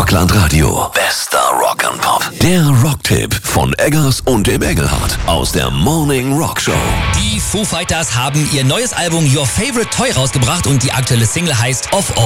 Rockland Radio. Bester Rock'n'Pop. Der Rocktipp von Eggers und dem Engelhardt aus der Morning Rock Show. Die Foo Fighters haben ihr neues Album Your Favorite Toy rausgebracht und die aktuelle Single heißt Of All